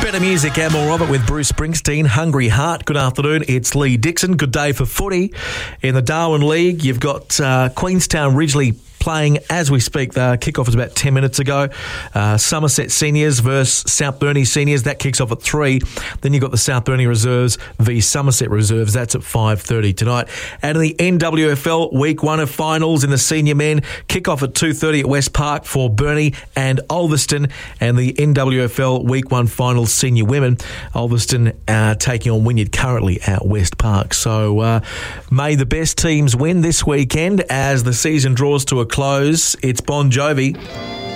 Better music and more of it with Bruce Springsteen, Hungry Heart. Good afternoon, it's Lee Dixon. Good day for footy. In the Darwin League, you've got Queenstown Ridgely playing as we speak. The kick-off was about 10 minutes ago. Somerset Seniors versus South Burney Seniors. That kicks off at 3. Then you've got the South Burney Reserves v Somerset Reserves. That's at 5:30 tonight. And in the NWFL, week 1 of finals in the senior men, kick-off at 2:30 at West Park for Burney and Ulverston. And the NWFL week 1 finals senior women, Ulverston taking on Wynyard currently at West Park. So may the best teams win this weekend as the season draws to a close. It's Bon Jovi.